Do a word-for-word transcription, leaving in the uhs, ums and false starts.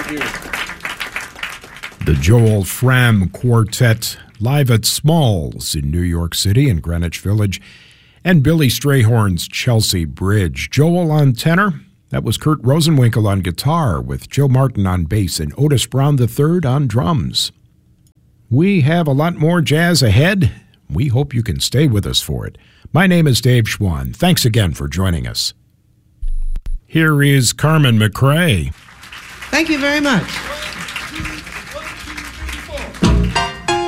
Thank you. The Joel Fram Quartet, live at Smalls in New York City and Greenwich Village, and Billy Strayhorn's Chelsea Bridge. Joel on tenor. That was Kurt Rosenwinkel on guitar, with Joe Martin on bass and Otis Brown the third on drums. We have a lot more jazz ahead. We hope you can stay with us for it. My name is Dave Schwann. Thanks again for joining us. Here is Carmen McRae. Thank you very much.